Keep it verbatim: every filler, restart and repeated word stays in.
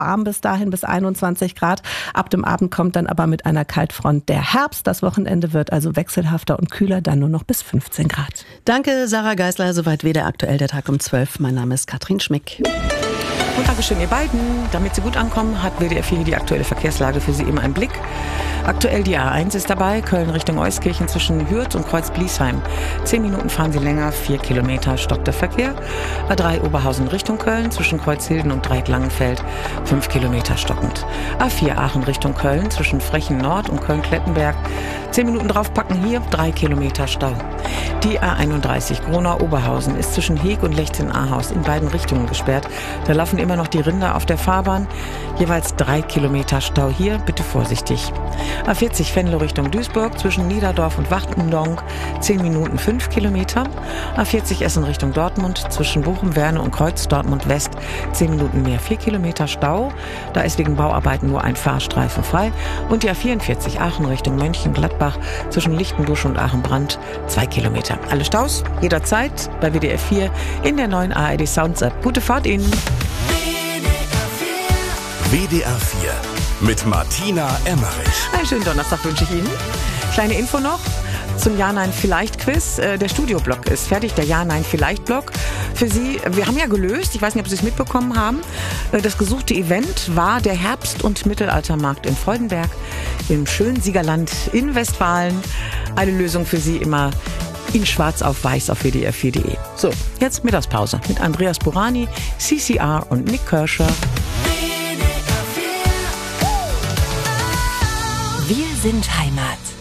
warm bis dahin, bis einundzwanzig Grad. Ab dem Abend kommt dann aber mit einer Kaltfront der Herbst. Das Wochenende wird also wechselhafter und kühler, dann nur noch bis fünfzehn Grad. Danke, Sarah Geisler. Soweit wieder aktuell der Tag um zwölf. Mein Name ist Katrin Schmick. Und Dankeschön, ihr beiden. Damit Sie gut ankommen, hat W D R vier die aktuelle Verkehrslage für Sie immer im Blick. Aktuell die A eins ist dabei, Köln Richtung Euskirchen zwischen Hürth und Kreuz-Bliesheim. Zehn Minuten fahren Sie länger, vier Kilometer stockt der Verkehr. A drei Oberhausen Richtung Köln zwischen Kreuzhilden und Dreieck-Langenfeld, fünf Kilometer stockend. A vier Aachen Richtung Köln zwischen Frechen Nord und Köln-Klettenberg. Zehn Minuten draufpacken, hier drei Kilometer Stau. Die A einunddreißig Gronau-Oberhausen ist zwischen Heeg und Lechzen-Ahaus in beiden Richtungen gesperrt. Da laufen immer noch die Rinder auf der Fahrbahn. Jeweils drei Kilometer Stau hier, bitte vorsichtig. A vierzig Venlo Richtung Duisburg zwischen Niederdorf und Wachtendonk, zehn Minuten fünf Kilometer. A vierzig Essen Richtung Dortmund zwischen Bochum, Werne und Kreuz Dortmund West, zehn Minuten mehr, vier Kilometer Stau. Da ist wegen Bauarbeiten nur ein Fahrstreifen frei. Und die A vierundvierzig Aachen Richtung Mönchengladbach zwischen Lichtenbusch und Aachenbrand, zwei Kilometer. Alle Staus jederzeit bei W D R vier in der neuen A R D Sounds App. Gute Fahrt Ihnen! W D R vier mit Martina Emmerich. Einen schönen Donnerstag wünsche ich Ihnen. Kleine Info noch zum Ja-Nein-Vielleicht-Quiz. Der Studioblock ist fertig, der Ja-Nein-Vielleicht-Block für Sie. Wir haben ja gelöst, ich weiß nicht, ob Sie es mitbekommen haben, das gesuchte Event war der Herbst- und Mittelaltermarkt in Freudenberg im schönen Siegerland in Westfalen. Eine Lösung für Sie immer in schwarz auf weiß auf W D R vier Punkt de. So, jetzt Mittagspause mit Andreas Burani, C C R und Nick Kirscher. Wir sind Heimat.